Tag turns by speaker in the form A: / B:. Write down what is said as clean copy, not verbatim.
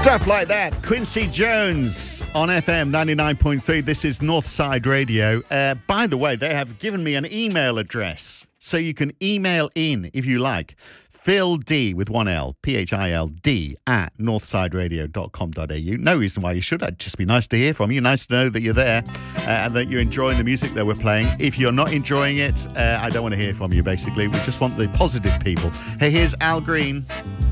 A: Stuff like that. Quincy Jones on FM 99.3. This is Northside Radio. By the way, they have given me an email address, so you can email in if you like. Phil D with one L, PHILD at northsideradio.com.au. No reason why you should. It'd just be nice to hear from you. Nice to know that you're there and that you're enjoying the music that we're playing. If you're not enjoying it, I don't want to hear from you, basically. We just want the positive people. Hey, here's Al Green.